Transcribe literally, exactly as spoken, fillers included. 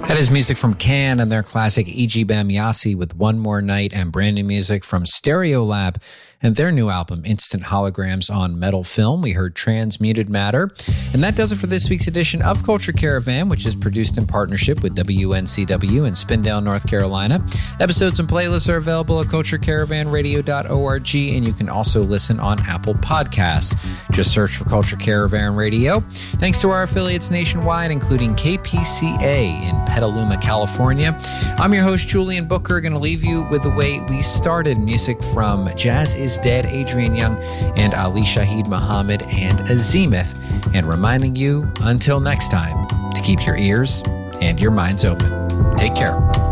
That is music from Can and their classic E G Bamyasi with One More Night, and brand new music from Stereolab and their new album, Instant Holograms, on Metal Film. We heard Transmuted Matter. And that does it for this week's edition of Culture Caravan, which is produced in partnership with W N C W in Spindale, North Carolina. Episodes and playlists are available at culture caravan radio dot org, and you can also listen on Apple Podcasts. Just search for Culture Caravan Radio. Thanks to our affiliates nationwide, including K P C A in Petaluma, California. I'm your host, Julian Booker, going to leave you with the way we started, music from Jazz Is Dead, Adrian Young, and Ali Shaheed Muhammad and Azimuth, and reminding you, until next time, to keep your ears and your minds open. Take care.